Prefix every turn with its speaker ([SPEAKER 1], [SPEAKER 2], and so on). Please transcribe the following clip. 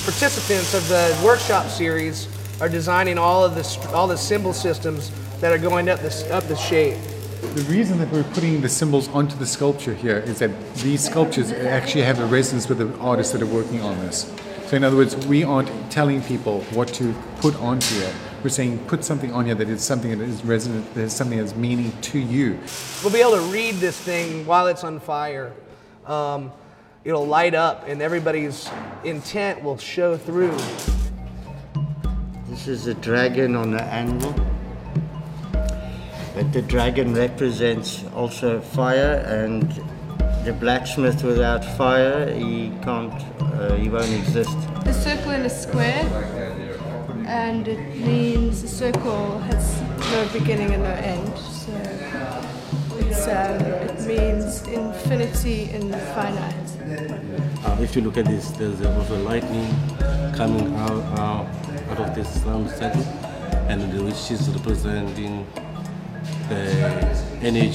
[SPEAKER 1] participants of the workshop series are designing all the symbol systems that are going up the shape.
[SPEAKER 2] The reason that we're putting the symbols onto the sculpture here is that these sculptures actually have a resonance with the artists that are working on this. So in other words, we aren't telling people what to put onto here. We're saying put something on here that is something that is resonant, that is something that's meaning to you.
[SPEAKER 1] We'll be able to read this thing while it's on fire. It'll light up and everybody's intent will show through.
[SPEAKER 3] This is a dragon on an anvil. But the dragon represents also fire, and the blacksmith without fire, he won't exist.
[SPEAKER 4] The circle in a square, and it means the circle has no beginning and no end. So it means infinity in finite.
[SPEAKER 5] If you look at this, there's also lightning coming out of this statue, and which is representing the energy